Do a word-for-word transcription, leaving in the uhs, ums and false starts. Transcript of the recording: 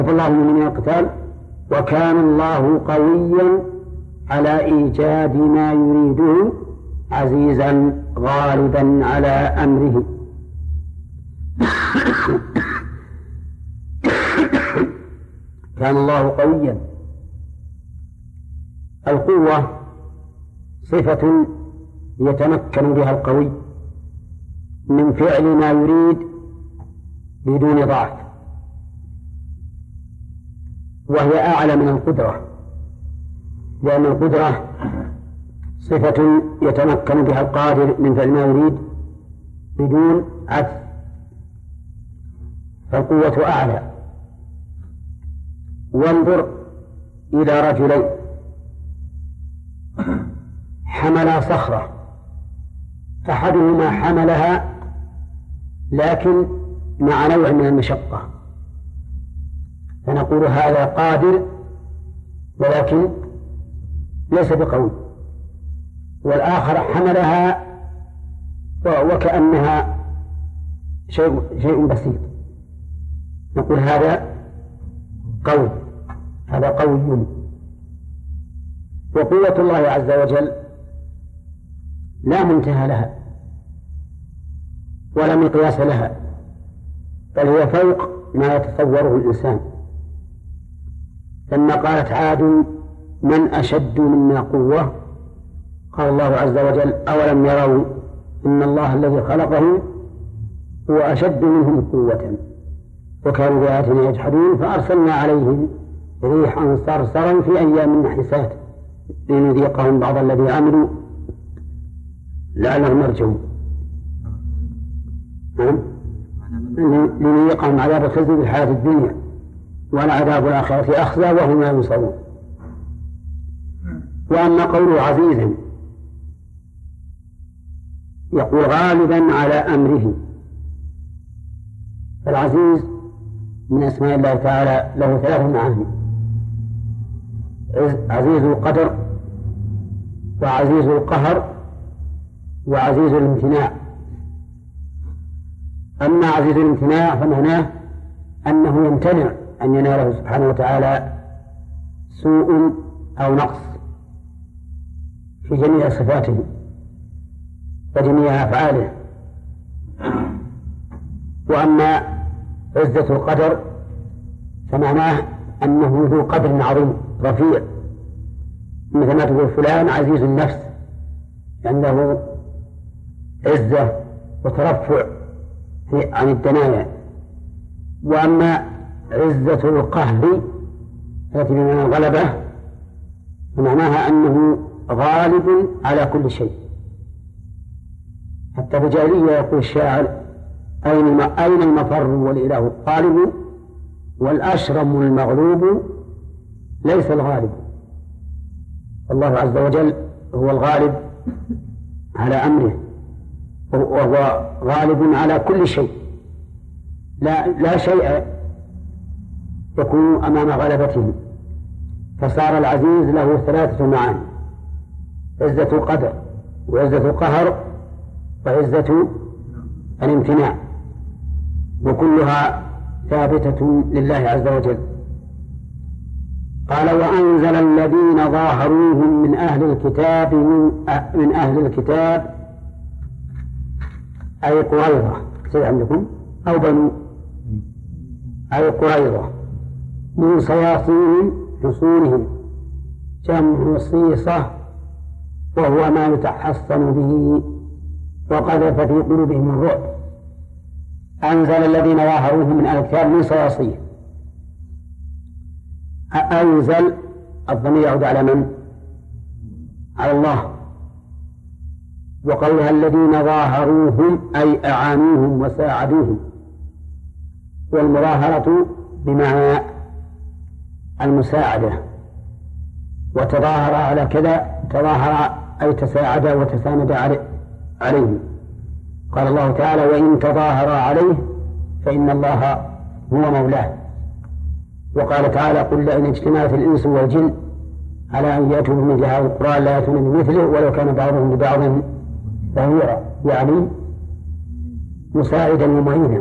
الله من القتال وكان الله قويا على إيجاد ما يريده عزيزا غالبا على أمره. كان الله قويا. القوة صفة يتمكن بها القوي من فعل ما يريد بدون ضعف، وهي أعلى من القدرة، لأن القدرة صفة يتمكن بها القادر من فعل ما يريد بدون عجز، فالقوة أعلى. وانظر إلى رجلين حملا صخرة، أحدهما حملها لكن مع نوع من المشقة، فنقول هذا قادر ولكن ليس بقوي، والآخر حملها وكأنها شيء, شيء بسيط، نقول هذا قوي، هذا قوي. وقوة الله عز وجل لا منتهى لها ولا مقياس لها، بل هي فوق ما يتصوره الإنسان. لما قالت عاد من أشد منا قوة، قال الله عز وجل أولم يروا إن الله الذي خلقهم هو أشد منهم قوة وكانوا بآياتنا يجحدون فأرسلنا عليهم ريحا صرصرا في أيام نحسات لنذيقهم بعض الذي عملوا لعلهم يرجعون، لنذيقهم عذاب الخزي في الحياة الدنيا ولعذاب الآخرة أخزى وهم لا ينصرون. وأما قوله عزيزا يقول غالبا على أمره، فالعزيز من أسماء الله تعالى له ثلاث معاني: عزيز القدر، وعزيز القهر، وعزيز الامتناع. أما عزيز الامتناع فمعناه أنه يمتنع أن يناله سبحانه وتعالى سوء أو نقص في جميع صفاته وجميع أفعاله. وأما عزة القدر فمعناه أنه ذو قدر عظيم رفيع، مثل ما تقول فلان عزيز النفس، عنده عزة وترفع عن الدنايا. وأما عزة القهر التي من الغلبة فمعناها أنه غالب على كل شيء. حتى في الجاهلية يقول الشاعر أين أين المفر والإله غالب والأشرم المغلوب ليس الغالب. الله عز وجل هو الغالب على أمره، وهو غالب على كل شيء، لا, لا شيء يكون أمام غلبته. فصار العزيز له ثلاثة معاني: عزة القدر، وعزة القهر، وعزة الامتناع، وكلها ثابتة لله عز وجل. قال وأنزل الذين ظاهروهم من أهل الكتاب من أهل الكتاب أي قريظة سيد عندكم أو بنو أي قريظة من صياصيهم حصونهم، جمع صيصة وهو ما يتحصن به وقذف في قلوبهم الرعب. أنزل الذين ظاهروهم من أهل الكتاب من صياصيهم. أنزل الضمير يعود على من؟ على الله. وقولها الذين ظاهروهم أي أعانوهم وساعدوهم، والمظاهرة بمعنى المساعدة، وتظاهر على كذا تظاهر أي تساعد وتساند عليه. قال الله تعالى وإن تظاهر عليه فإن الله هو مولاه. وقال تعالى قل لئن اجتمعت الإنس والجن على أن يأتوا بمثل هذا القرآن لا يأتون بمثله ولو كان بعضهم لبعض ظهيرا، يعني مساعدا ومعينا.